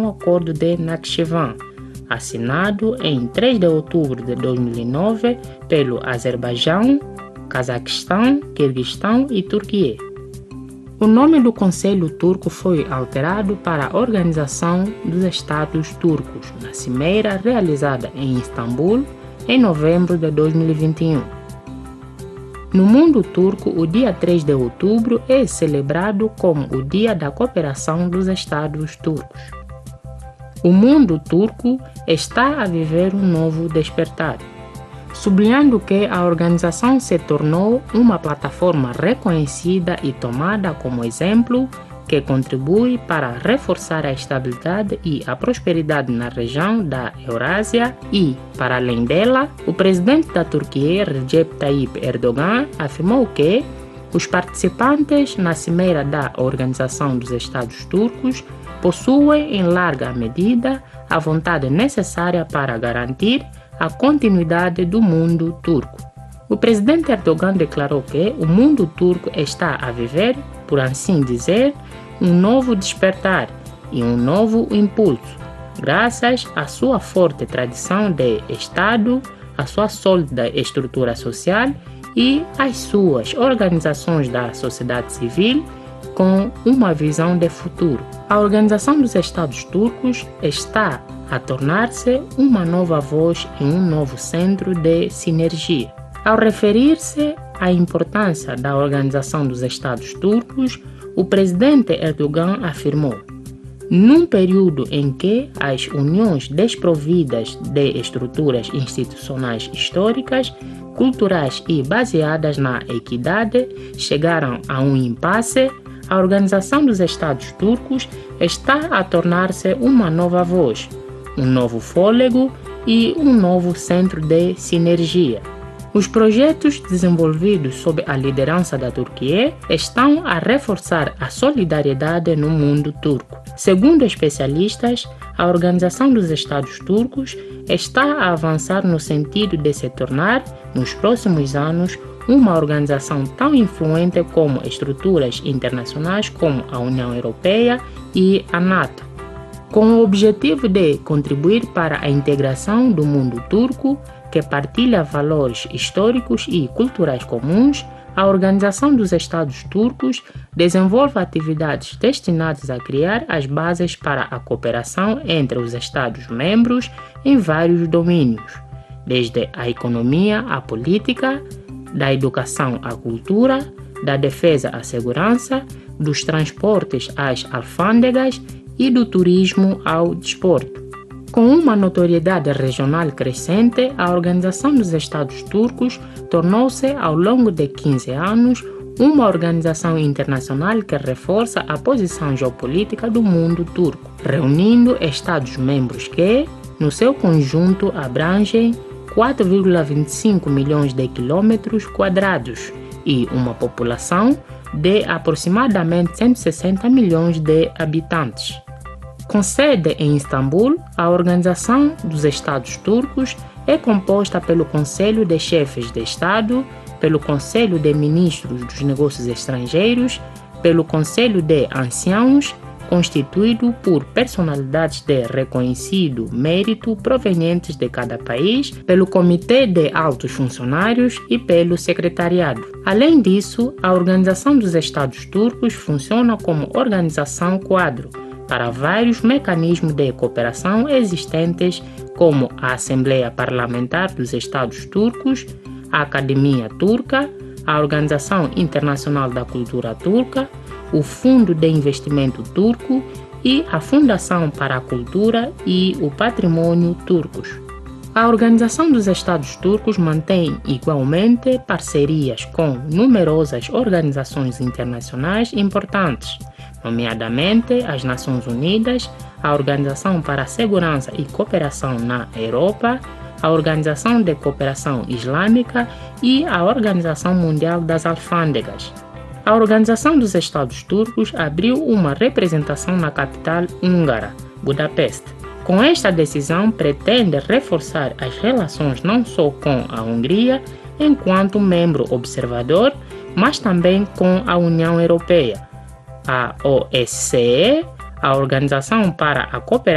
no Acordo de Nakhchivan, assinado em 3 de outubro de 2009 pelo Azerbaijão, Cazaquistão, Quirguistão e Turquia. O nome do Conselho Turco foi alterado para Organização dos Estados Turcos, na cimeira realizada em Istambul em novembro de 2021. No mundo turco, o dia 3 de outubro é celebrado como o Dia da Cooperação dos Estados Turcos. O mundo turco está a viver um novo despertar, sublinhando que a organização se tornou uma plataforma reconhecida e tomada como exemplo que contribui para reforçar a estabilidade e a prosperidade na região da Eurásia e, para além dela, o presidente da Turquia, Recep Tayyip Erdogan, afirmou que os participantes na Cimeira da Organização dos Estados Turcos possuem em larga medida a vontade necessária para garantir a continuidade do mundo turco. O presidente Erdogan declarou que o mundo turco está a viver, por assim dizer, um novo despertar e um novo impulso, graças à sua forte tradição de Estado, à sua sólida estrutura social e às suas organizações da sociedade civil com uma visão de futuro. A Organização dos Estados Turcos está a tornar-se uma nova voz e um novo centro de sinergia. Ao referir-se à importância da Organização dos Estados Turcos, o presidente Erdogan afirmou: num período em que as uniões desprovidas de estruturas institucionais históricas, culturais e baseadas na equidade chegaram a um impasse, a Organização dos Estados Turcos está a tornar-se uma nova voz, um novo fôlego e um novo centro de sinergia. Os projetos desenvolvidos sob a liderança da Turquia estão a reforçar a solidariedade no mundo turco. Segundo especialistas, a Organização dos Estados Turcos está a avançar no sentido de se tornar, nos próximos anos, uma organização tão influente como estruturas internacionais como a União Europeia e a NATO. Com o objetivo de contribuir para a integração do mundo turco, que partilha valores históricos e culturais comuns, a Organização dos Estados Turcos desenvolve atividades destinadas a criar as bases para a cooperação entre os Estados-membros em vários domínios, desde a economia à política, da educação à cultura, da defesa à segurança, dos transportes às alfândegas e do turismo ao desporto. Com uma notoriedade regional crescente, a Organização dos Estados Turcos tornou-se, ao longo de 15 anos, uma organização internacional que reforça a posição geopolítica do mundo turco, reunindo Estados-membros que, no seu conjunto, abrangem 4,25 milhões de quilômetros quadrados e uma população de aproximadamente 160 milhões de habitantes. Com sede em Istambul, a Organização dos Estados Turcos é composta pelo Conselho de Chefes de Estado, pelo Conselho de Ministros dos Negócios Estrangeiros, pelo Conselho de Anciãos, constituído por personalidades de reconhecido mérito provenientes de cada país, pelo Comitê de Altos Funcionários e pelo Secretariado. Além disso, a Organização dos Estados Turcos funciona como organização quadro para vários mecanismos de cooperação existentes, como a Assembleia Parlamentar dos Estados Turcos, a Academia Turca, a Organização Internacional da Cultura Turca, o Fundo de Investimento Turco e a Fundação para a Cultura e o Patrimônio Turcos. A Organização dos Estados Turcos mantém igualmente parcerias com numerosas organizações internacionais importantes, nomeadamente as Nações Unidas, a Organização para a Segurança e Cooperação na Europa, a Organização de Cooperação Islâmica e a Organização Mundial das Alfândegas. A Organização dos Estados Turcos abriu uma representação na capital húngara, Budapeste. Com esta decisão, pretende reforçar as relações não só com a Hungria, enquanto membro observador, mas também com a União Europeia, a OSCE, a Organização para a Cooperação